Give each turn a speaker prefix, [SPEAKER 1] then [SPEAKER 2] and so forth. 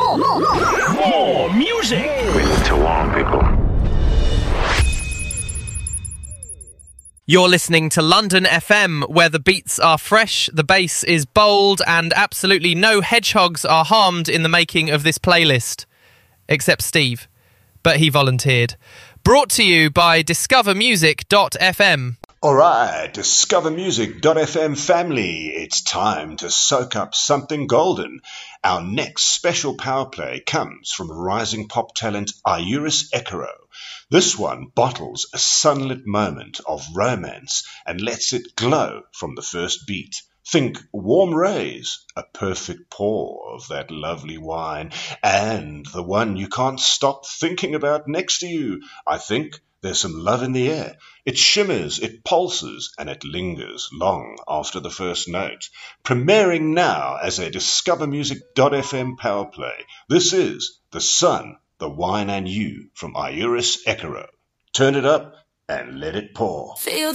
[SPEAKER 1] More music.
[SPEAKER 2] We need to warn people.
[SPEAKER 3] You're listening to London FM, where the beats are fresh, the bass is bold, and absolutely no hedgehogs are harmed in the making of this playlist. Except Steve. But he volunteered. Brought to you by discovermusic.fm.
[SPEAKER 4] Alright, discovermusic.fm family, it's time to soak up something golden. Our next special power play comes from rising pop talent Iuris Ekero. This one bottles a sunlit moment of romance and lets it glow from the first beat. Think warm rays, a perfect pour of that lovely wine, and the one you can't stop thinking about next to you. I think there's some love in the air. It shimmers, it pulses, and it lingers long after the first note. Premiering now as a discovermusic.fm power play, this is The Sun, the Wine and You from Iuris Ekero. Turn it up and let it pour.
[SPEAKER 5] Feel